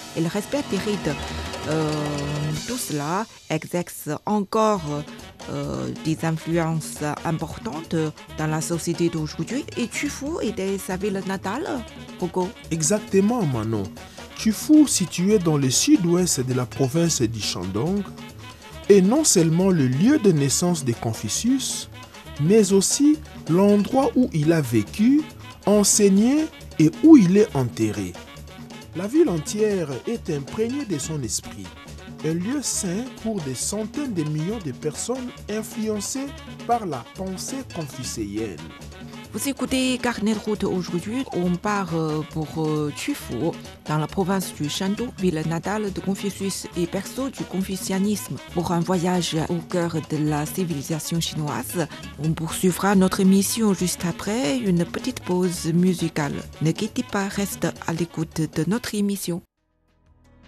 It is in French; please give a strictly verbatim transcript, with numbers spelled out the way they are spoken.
et le respect des rites. Euh, tout cela exerce encore euh, des influences importantes dans la société d'aujourd'hui. Et Tufu était sa ville natale, Hugo. Exactement, Manon. Tufu, situé dans le sud-ouest de la province du Shandong, est non seulement le lieu de naissance de Confucius, mais aussi l'endroit où il a vécu, enseigné et où il est enterré. La ville entière est imprégnée de son esprit, un lieu saint pour des centaines de millions de personnes influencées par la pensée confucéenne. Vous écoutez Carnet de route aujourd'hui. On part pour Tufu, dans la province du Shandong, ville natale de Confucius et berceau du confucianisme. Pour un voyage au cœur de la civilisation chinoise, on poursuivra notre émission juste après une petite pause musicale. Ne quittez pas, reste à l'écoute de notre émission.